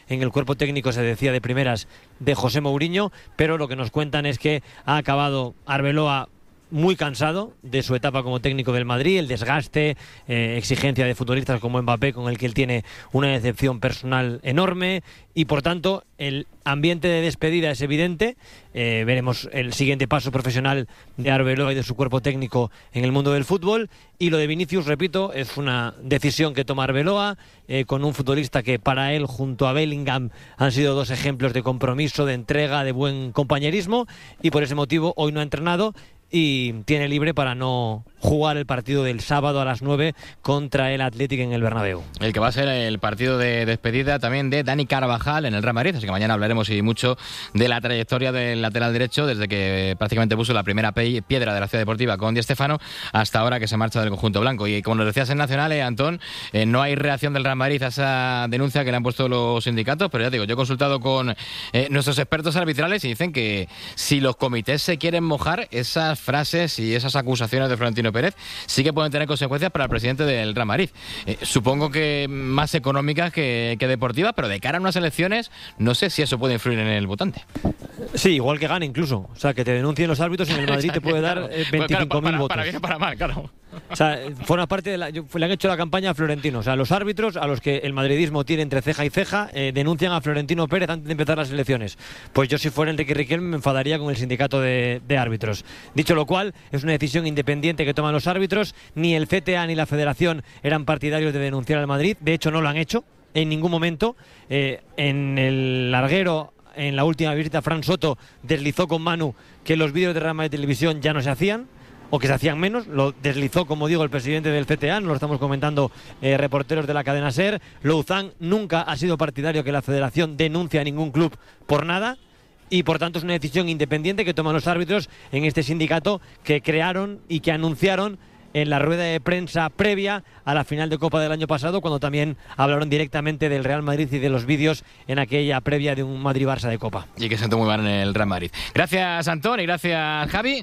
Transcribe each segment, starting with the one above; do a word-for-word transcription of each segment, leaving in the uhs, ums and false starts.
en el cuerpo técnico, se decía de primeras, de José Mourinho, pero lo que nos cuentan es que ha acabado Arbeloa muy cansado de su etapa como técnico del Madrid, el desgaste, eh, exigencia de futbolistas como Mbappé, con el que él tiene una decepción personal enorme, y por tanto el ambiente de despedida es evidente. Eh, veremos el siguiente paso profesional de Arbeloa y de su cuerpo técnico en el mundo del fútbol. Y lo de Vinicius, repito, es una decisión que toma Arbeloa, eh, con un futbolista que para él, junto a Bellingham, han sido dos ejemplos de compromiso, de entrega, de buen compañerismo, y por ese motivo hoy no ha entrenado y tiene libre para no jugar el partido del sábado a las nueve contra el Athletic en el Bernabéu. El que va a ser el partido de despedida también de Dani Carvajal en el Real Madrid, así que mañana hablaremos y mucho de la trayectoria del lateral derecho, desde que prácticamente puso la primera piedra de la Ciudad Deportiva con Di Stéfano hasta ahora que se marcha del conjunto blanco. Y como nos decías en Nacional, eh, Antón, eh, no hay reacción del Real Madrid a esa denuncia que le han puesto los sindicatos, pero ya digo, yo he consultado con eh, nuestros expertos arbitrales y dicen que si los comités se quieren mojar, esas frases y esas acusaciones de Florentino Pérez sí que pueden tener consecuencias para el presidente del Real Madrid. Eh, supongo que más económicas que, que deportivas, pero de cara a unas elecciones no sé si eso puede influir en el votante. Sí, igual que gane incluso. O sea, que te denuncien los árbitros en el Madrid te puede dar eh, veinticinco mil votos. Para bien o para mal, claro. O sea, forma parte de la, le han hecho la campaña a Florentino. O sea, los árbitros, a los que el madridismo tiene entre ceja y ceja, eh, denuncian a Florentino Pérez antes de empezar las elecciones. Pues yo, si fuera Enrique Riquelme, me enfadaría con el sindicato de, de árbitros. Dicho lo cual, es una decisión independiente que toman los árbitros. Ni el C T A ni la Federación eran partidarios de denunciar al Madrid. De hecho, no lo han hecho en ningún momento. Eh, en el larguero, en la última visita, Fran Soto deslizó con Manu que los vídeos de Real Madrid Televisión ya no se hacían, o que se hacían menos. Lo deslizó, como digo, el presidente del C T A, nos lo estamos comentando eh, reporteros de la cadena SER. Louzán nunca ha sido partidario que la Federación denuncie a ningún club por nada, y por tanto es una decisión independiente que toman los árbitros en este sindicato que crearon y que anunciaron en la rueda de prensa previa a la final de Copa del año pasado, cuando también hablaron directamente del Real Madrid y de los vídeos en aquella previa de un Madrid-Barça de Copa. Y que sentó muy mal en el Real Madrid. Gracias, Antón, y gracias, Javi.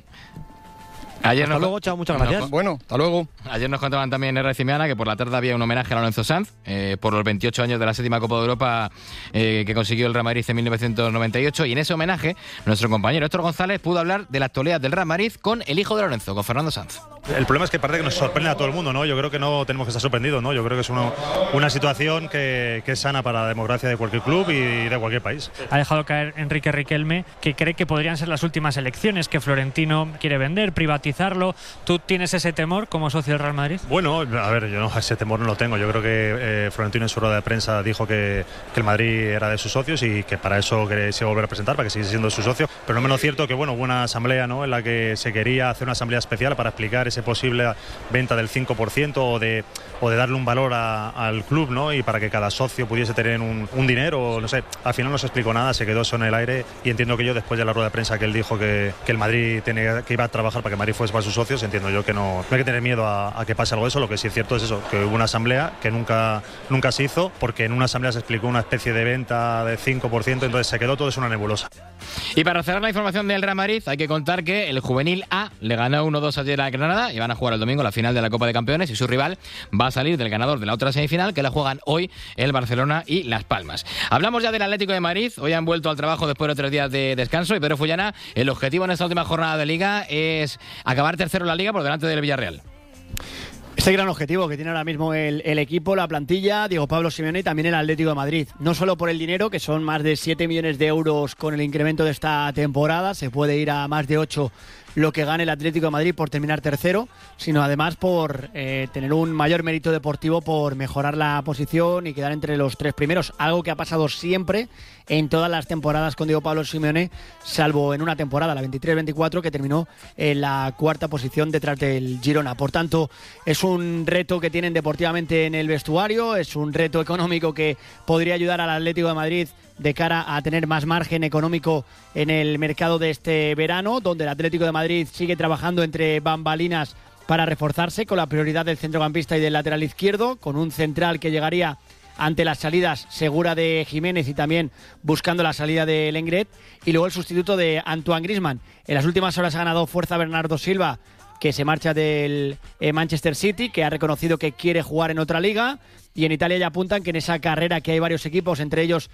Ayer hasta nos... luego, chao, muchas gracias. Nos... Bueno, hasta luego. Ayer nos contaban también en R C Miana que por la tarde había un homenaje a Lorenzo Sanz eh, por los veintiocho años de la séptima Copa de Europa eh, que consiguió el Real Madrid en mil novecientos noventa y ocho, y en ese homenaje nuestro compañero Héctor González pudo hablar de la actualidad del Real Madrid con el hijo de Lorenzo, con Fernando Sanz. El problema es que parece que nos sorprende a todo el mundo, ¿no? Yo creo que no tenemos que estar sorprendidos, ¿no? Yo creo que es una, una situación que, que es sana para la democracia de cualquier club y de cualquier país. Ha dejado caer Enrique Riquelme que cree que podrían ser las últimas elecciones, que Florentino quiere vender, privatizarlo. ¿Tú tienes ese temor como socio del Real Madrid? Bueno, a ver, yo no, ese temor no lo tengo. Yo creo que eh, Florentino en su rueda de prensa dijo que, que el Madrid era de sus socios y que para eso quería volver a presentar, para que siguiese siendo su socio. Pero no menos cierto que, bueno, hubo una asamblea, ¿no?, en la que se quería hacer una asamblea especial para explicar ese posible venta del cinco por ciento o de, o de darle un valor a, al club, ¿no?, y para que cada socio pudiese tener un, un dinero, no sé. Al final no se explicó nada, se quedó eso en el aire, y entiendo que yo, después de la rueda de prensa que él dijo que, que el Madrid tenía, que iba a trabajar para que el Madrid fuese para sus socios, entiendo yo que no, no hay que tener miedo a, a que pase algo de eso. Lo que sí es cierto es eso, que hubo una asamblea que nunca, nunca se hizo, porque en una asamblea se explicó una especie de venta de cinco por ciento, entonces se quedó todo, es una nebulosa. Y para cerrar la información del Real Madrid, hay que contar que el Juvenil A le ganó uno dos ayer a Granada y van a jugar el domingo la final de la Copa de Campeones, y su rival va a salir del ganador de la otra semifinal, que la juegan hoy el Barcelona y Las Palmas. Hablamos ya del Atlético de Madrid. Hoy han vuelto al trabajo después de tres días de descanso, y Pedro Fullana, el objetivo en esta última jornada de Liga es acabar tercero en la Liga por delante del Villarreal. Este gran objetivo que tiene ahora mismo el, el equipo, la plantilla, Diego Pablo Simeone, y también el Atlético de Madrid. No solo por el dinero, que son más de siete millones de euros con el incremento de esta temporada, se puede ir a más de ocho lo que gane el Atlético de Madrid por terminar tercero, sino además por eh, tener un mayor mérito deportivo, por mejorar la posición y quedar entre los tres primeros, algo que ha pasado siempre en todas las temporadas con Diego Pablo Simeone, salvo en una temporada, la veintitrés veinticuatro, que terminó en la cuarta posición detrás del Girona. Por tanto, es un reto que tienen deportivamente en el vestuario, es un reto económico que podría ayudar al Atlético de Madrid de cara a tener más margen económico en el mercado de este verano, donde el Atlético de Madrid sigue trabajando entre bambalinas para reforzarse, con la prioridad del centrocampista y del lateral izquierdo, con un central que llegaría ante las salidas segura de Jiménez y también buscando la salida de Lenglet, y luego el sustituto de Antoine Griezmann. En las últimas horas ha ganado fuerza Bernardo Silva, que se marcha del eh, Manchester City, que ha reconocido que quiere jugar en otra liga, y en Italia ya apuntan que en esa carrera que hay varios equipos, entre ellos